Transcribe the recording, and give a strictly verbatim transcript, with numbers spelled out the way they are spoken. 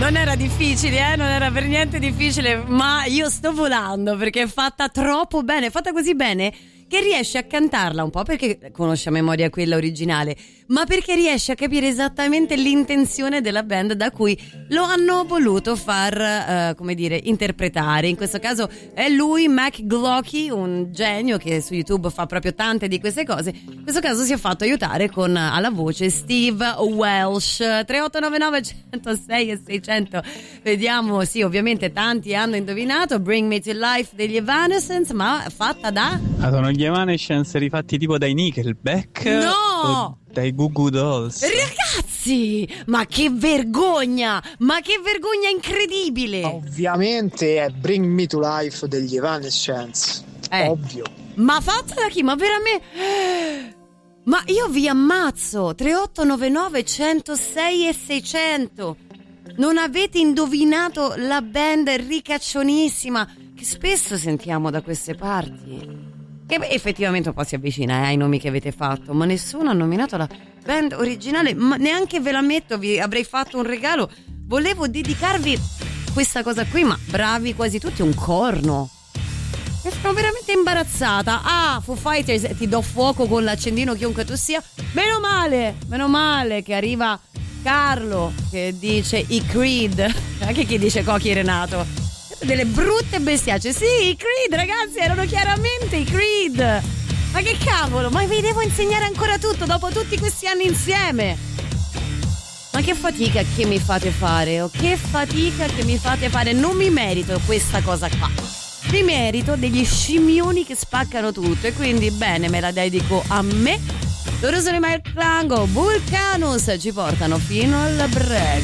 Non era difficile, eh? Non era per niente difficile, ma io sto volando perché è fatta troppo bene, è fatta così bene che riesce a cantarla un po' perché conosce a memoria quella originale, ma perché riesce a capire esattamente l'intenzione della band da cui lo hanno voluto far, uh, come dire, interpretare. In questo caso è lui, Mac Glocke, un genio che su YouTube fa proprio tante di queste cose. In questo caso si è fatto aiutare con alla voce Steve Welsh. tre otto nove nove uno zero sei e seicento. Vediamo, sì, ovviamente tanti hanno indovinato. Bring Me to Life degli Evanescence, ma fatta da... Ah, sono gli Evanescence rifatti tipo dai Nickelback? No! O dai Goo Goo Dolls? Ragazzi, ma che vergogna! Ma che vergogna incredibile! Ovviamente è Bring Me to Life degli Evanescence. Eh. Ovvio. Ma fatta da chi? Ma veramente... Ma io vi ammazzo. Tre otto nove nove uno zero sei e seicento. Non avete indovinato la band ricaccionissima che spesso sentiamo da queste parti, che beh, effettivamente un po' si avvicina eh, ai nomi che avete fatto, ma nessuno ha nominato la band originale, ma neanche ve la metto, vi avrei fatto un regalo. Volevo dedicarvi questa cosa qui, ma bravi quasi tutti, un corno. E sono veramente imbarazzata. Ah, Foo Fighters, ti do fuoco con l'accendino chiunque tu sia. Meno male, meno male che arriva Carlo che dice i Creed, anche chi dice Cocchi Renato, delle brutte bestiacce. Sì, i Creed, ragazzi, erano chiaramente i Creed. Ma che cavolo, ma vi devo insegnare ancora tutto dopo tutti questi anni insieme. Ma che fatica che mi fate fare, oh, che fatica che mi fate fare. Non mi merito questa cosa qua, mi merito degli scimmioni che spaccano tutto, e quindi bene, me la dedico a me. Loro sono i Mike Clango, Vulcanus, ci portano fino al break.